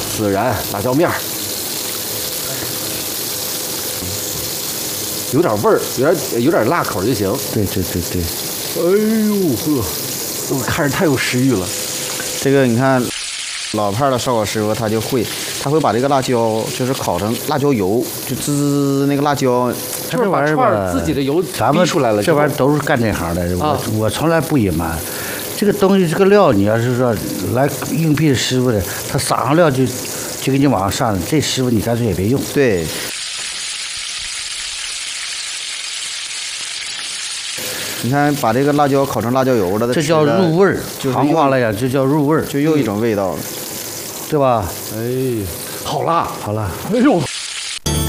孜然、辣椒面儿，有点味儿，有点辣口就行。 对对对对。 哎呦呵，我看着太有食欲了。 这个你看，老派的烧烤师傅他会把这个辣椒就是烤成辣椒油，就滋那个辣椒。 他这玩意儿吧， 自己的油咱们逼出来了， 这玩意儿都是干这行的。 啊我从来不隐瞒，这个东西这个料，你要是说来应聘师傅的，他撒上料就给你往上上，这师傅你干脆也别用。 对。你看，把这个辣椒烤成辣椒油了， 这叫入味儿。行话来讲，这叫入味儿， 就又一种味道了， 对吧？ 哎，好辣， 好了。 哎呦。